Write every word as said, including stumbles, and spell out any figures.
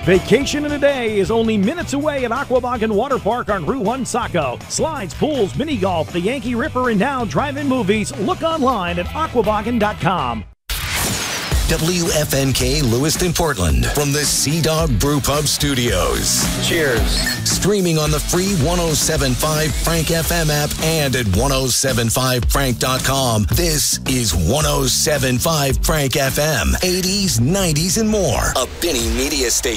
Vacation in a day is only minutes away at Aquaboggin Water Park on Route one Saco. Slides, pools, mini golf, the Yankee Ripper, and now drive-in movies. Look online at aquaboggin dot com. W F N K Lewiston, Portland, from the Sea Dog Brew Pub Studios. Cheers. Streaming on the free one oh seven point five Frank F M app and at ten seventy-five frank dot com. This is ten seventy-five Frank F M. eighties, nineties, and more. A Benny Media Station.